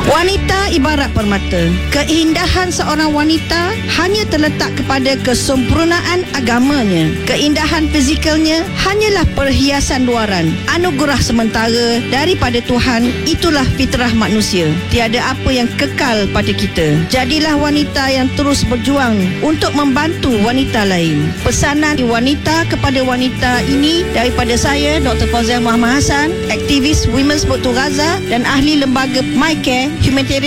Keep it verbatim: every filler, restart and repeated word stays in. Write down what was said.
Wanita ibarat permata. Keindahan seorang wanita hanya terletak kepada kesempurnaan agamanya. Keindahan fizikalnya hanyalah perhiasan luaran, anugerah sementara daripada Tuhan. Itulah fitrah manusia. Tiada apa yang kekal pada kita. Jadilah wanita yang terus berjuang untuk membantu wanita lain. Pesanan wanita kepada wanita ini daripada saya, Doktor Fauziah Muhammad Hassan, aktivis Women's Book to Gaza dan ahli lembaga My Care Humanitarian